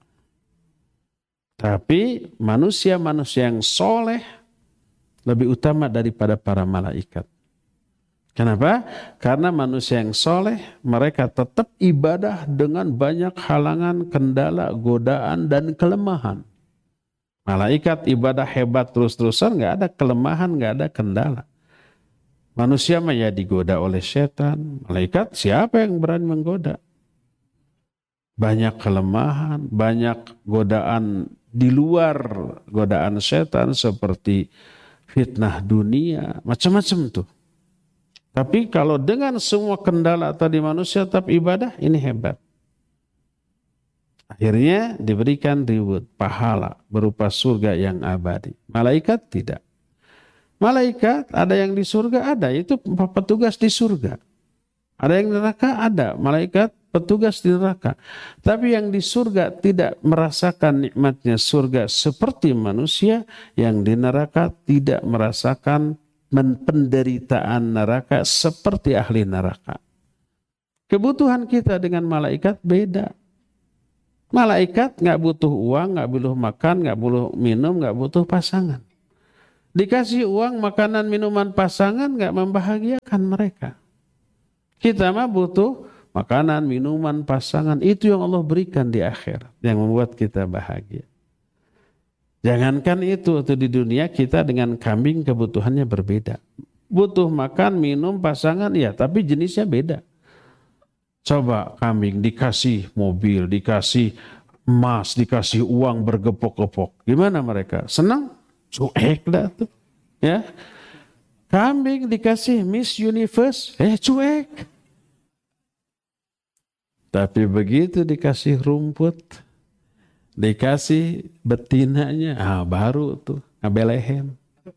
Tapi manusia-manusia yang soleh lebih utama daripada para malaikat. Kenapa? Karena manusia yang soleh, mereka tetap ibadah dengan banyak halangan, kendala, godaan, dan kelemahan. Malaikat ibadah hebat terus-terusan, nggak ada kelemahan, nggak ada kendala. Manusia mah ya digoda oleh setan. Malaikat siapa yang berani menggoda? Banyak kelemahan, banyak godaan di luar godaan setan seperti fitnah dunia, macam-macam tuh. Tapi kalau dengan semua kendala tadi manusia tetap ibadah, ini hebat. Akhirnya diberikan reward, pahala berupa surga yang abadi. Malaikat tidak. Malaikat ada yang di surga, ada. Itu petugas di surga. Ada yang neraka? Ada. Malaikat petugas di neraka. Tapi yang di surga tidak merasakan nikmatnya surga seperti manusia. Yang di neraka tidak merasakan penderitaan neraka seperti ahli neraka. Kebutuhan kita dengan malaikat beda. Malaikat nggak butuh uang, nggak butuh makan, nggak butuh minum, nggak butuh pasangan. Dikasih uang, makanan, minuman, pasangan nggak membahagiakan mereka. Kita mah butuh makanan, minuman, pasangan. Itu yang Allah berikan di akhirat, yang membuat kita bahagia. Jangankan itu, itu di dunia kita dengan kambing kebutuhannya berbeda. Butuh makan, minum, pasangan, ya, tapi jenisnya beda. Coba kambing dikasih mobil, dikasih emas, dikasih uang bergepok-gepok. Gimana mereka? Senang? Cuek dah tuh. Ya. Kambing dikasih Miss Universe, eh cuek. Tapi begitu dikasih rumput, dikasih betinanya, ah baru tuh ngabelehen.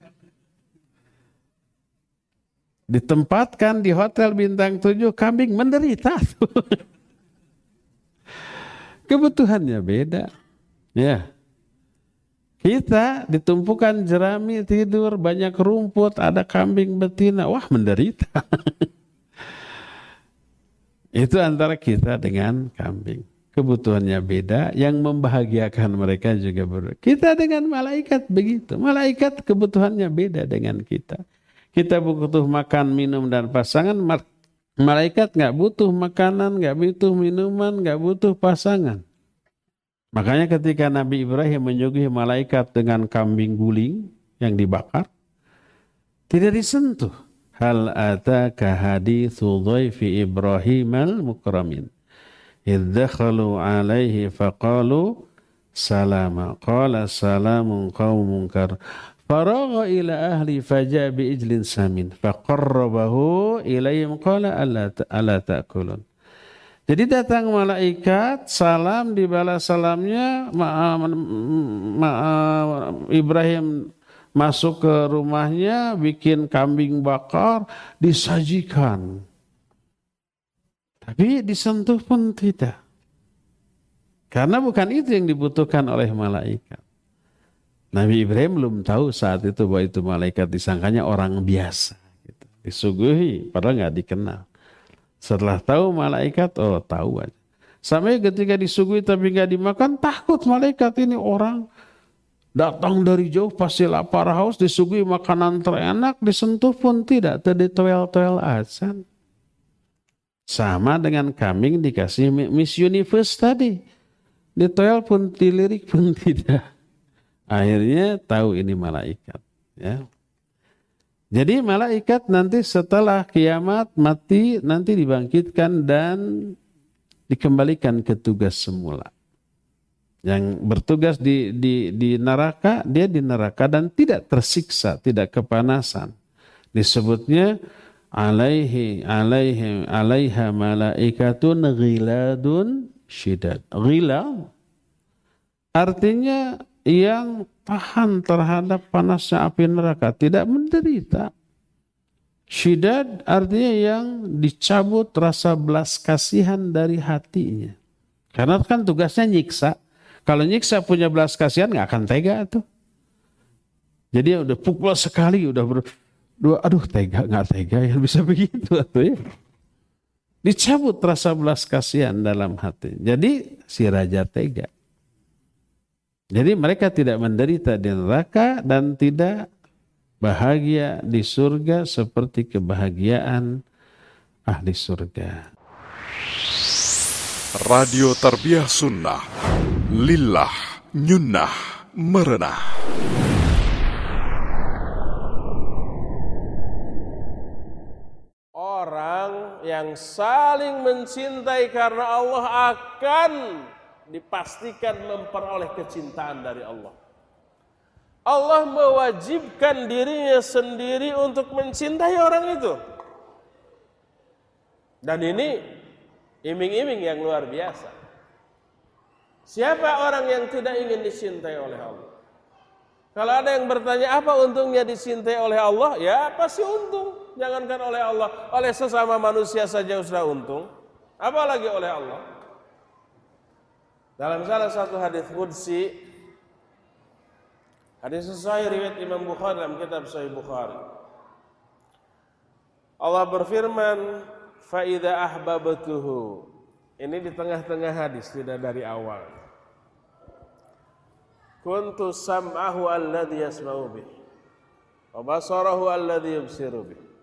Ditempatkan di hotel bintang tujuh, kambing menderita tuh. Kebutuhannya beda. Ya. Kita ditumpukan jerami tidur, banyak rumput, ada kambing betina, wah menderita. Itu antara kita dengan kambing. Kebutuhannya beda, yang membahagiakan mereka juga berbeda. Kita dengan malaikat begitu. Malaikat kebutuhannya beda dengan kita. Kita butuh makan, minum, dan pasangan. Malaikat nggak butuh makanan, nggak butuh minuman, nggak butuh pasangan. Makanya ketika Nabi Ibrahim menyuguhi malaikat dengan kambing guling yang dibakar, tidak disentuh. Hal ataka hadithu dhaifi Ibrahim al-mukramin. Idh dakhalu alaihi faqalu salama. Qala salamun qawmun kar. Faragha ila ahli faja'a bi ijlin samin. Faqarrabahu ilayhim qala alla ta'kulun. Jadi datang malaikat, salam, dibalas salamnya, ma, ma, Ibrahim masuk ke rumahnya, bikin kambing bakar, disajikan. Tapi disentuh pun tidak. Karena bukan itu yang dibutuhkan oleh malaikat. Nabi Ibrahim belum tahu saat itu bahwa itu malaikat, disangkanya orang biasa. Gitu. Disuguhi, padahal nggak dikenal. Setelah tahu malaikat, oh tahu aja. Sampai ketika disuguhi tapi nggak dimakan, takut malaikat ini orang datang dari jauh pasti lapar haus, disuguhi makanan terenak, disentuh pun tidak, terditoel-toel azan. Sama dengan kambing dikasih Miss Universe tadi, ditoel pun dilirik pun tidak. Akhirnya tahu ini malaikat. Ya. Jadi malaikat nanti setelah kiamat mati nanti dibangkitkan dan dikembalikan ke tugas semula. Yang bertugas di, di, di neraka, dia di neraka dan tidak tersiksa, tidak kepanasan. Disebutnya alaihi alaihi alaiha malaikatun ghiladun syidad. Ghilad artinya yang tahan terhadap panasnya api neraka, tidak menderita. Syidad artinya yang dicabut rasa belas kasihan dari hatinya. Karena kan tugasnya nyiksa. Kalau nyiksa punya belas kasihan nggak akan tega tuh. Jadi udah pukul sekali, udah ber, dua, aduh tega nggak tega yang bisa begitu tuh ya. Dicabut rasa belas kasihan dalam hati. Jadi si raja tega. Jadi mereka tidak menderita di neraka dan tidak bahagia di surga seperti kebahagiaan ahli surga. Radio Tarbiyah Sunnah, lillah nyunnah merenah. Orang yang saling mencintai karena Allah akan dipastikan memperoleh kecintaan dari Allah. Allah mewajibkan dirinya sendiri untuk mencintai orang itu. Dan ini iming-iming yang luar biasa. Siapa orang yang tidak ingin dicintai oleh Allah? Kalau ada yang bertanya apa untungnya dicintai oleh Allah? Ya pasti untung. Jangankan oleh Allah, oleh sesama manusia saja sudah untung, apalagi oleh Allah. Dalam salah satu hadis qudsi, hadis sahih riwayat Imam Bukhari dalam kitab Sahih Bukhari, Allah berfirman, fa idza ahbabtuhu. Ini di tengah-tengah hadis, tidak dari awal. Kuntu sam'ahu alladhi yasma'u bih wa basarahu alladhi yubsiru bih